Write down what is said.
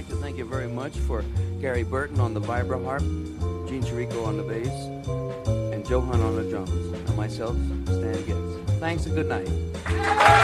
like to thank you very much for Gary Burton on the vibraharp, Gene Chirico on the bass, and Johan on the drums, and myself, Stan Getz. Thanks and good night.